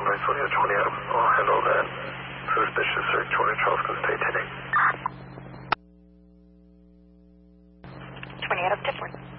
Sonia 20 Adam. I'll handle that. Suspicious search 20 Charleston State today. 20 Adam, different.